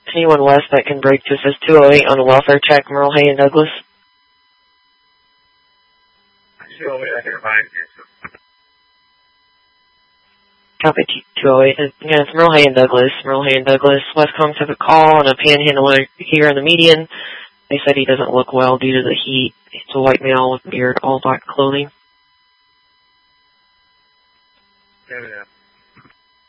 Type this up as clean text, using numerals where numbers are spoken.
Anyone west that can break to says 208 on a welfare check, Merle Hay and Douglas. 208, I can find you. Copy 208. Yeah, it's Merle Hay and Douglas. Merle Hay and Douglas. Westcom took a call on a panhandler here in the median. They said he doesn't look well due to the heat. It's a white male with beard, all black clothing. Yeah.